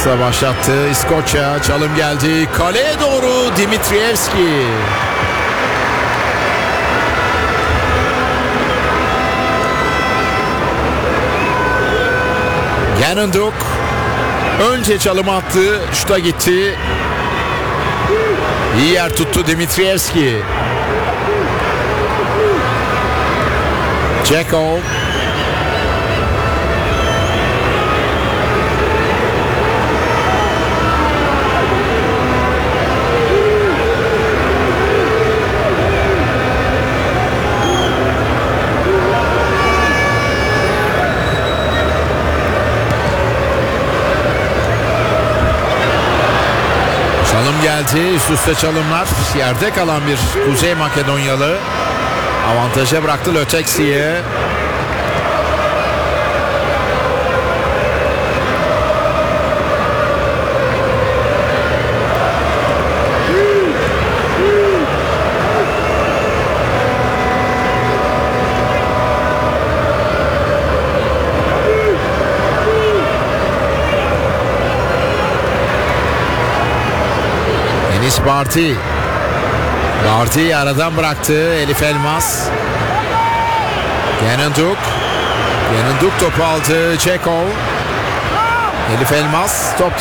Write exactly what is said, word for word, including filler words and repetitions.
Elmas'la başlattı. İskoçya çalım geldi. Kaleye doğru Dimitrievski. Ganonduk önce çalım attı. Şuta gitti. İyi yer tuttu Dimitrievski. Ceko. Çalım geldi. Üst üste çalımlar. Yerde kalan bir Kuzey Makedonyalı. Avantaja bıraktı Löteksi'ye. Enis Barty. Barty'yi aradan bıraktı Elif Elmas. Ganonduk. Ganonduk topu aldı. Ceko. Elif Elmas top